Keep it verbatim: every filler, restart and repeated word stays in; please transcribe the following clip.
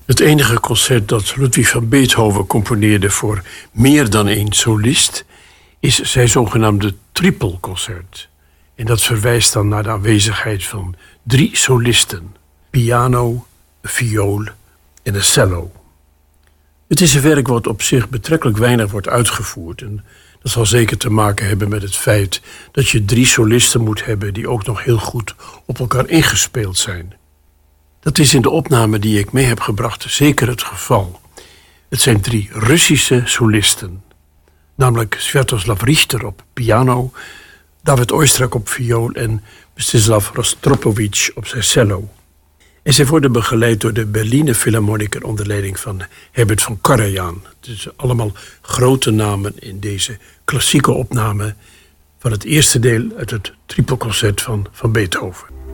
Het enige concert dat Ludwig van Beethoven componeerde voor meer dan één solist is zijn zogenaamde tripelconcert. En dat verwijst dan naar de aanwezigheid van drie solisten: piano, een viool en een cello. Het is een werk wat op zich betrekkelijk weinig wordt uitgevoerd. En dat zal zeker te maken hebben met het feit dat je drie solisten moet hebben die ook nog heel goed op elkaar ingespeeld zijn. Dat is in de opname die ik mee heb gebracht zeker het geval. Het zijn drie Russische solisten. Namelijk Sviatoslav Richter op piano, David Oistrakh op viool en Mstislav Rostropovich op zijn cello. En zij worden begeleid door de Berliner Philharmoniker onder leiding van Herbert von Karajan. Het zijn allemaal grote namen in deze klassieke opname van het eerste deel uit het tripelconcert van, van Beethoven.